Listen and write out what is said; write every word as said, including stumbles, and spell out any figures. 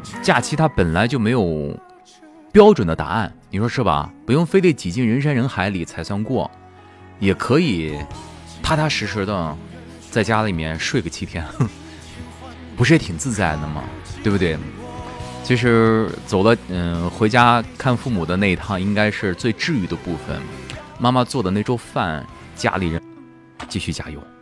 假期它本来就没有标准的答案，你说是吧？不用非得挤进人山人海里才算过，也可以踏踏实实的在家里面睡个七天，不是也挺自在的吗？对不对？其实走了，嗯，回家看父母的那一趟，应该是最治愈的部分。妈妈做的那桌饭，家里人继续加油。